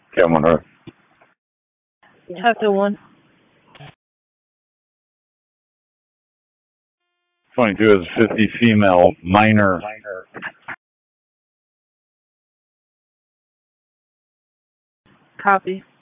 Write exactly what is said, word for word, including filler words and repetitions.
Cameron, Chapter one. twenty-two is fifty female minor. Copy.